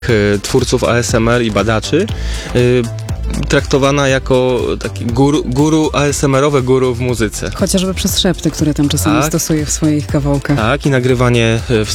twórców ASMR i badaczy traktowana jako taki guru ASMR-owe guru w muzyce. Chociażby przez szepty, które tam czasami Tak. stosuje w swoich kawałkach. Tak, i nagrywanie w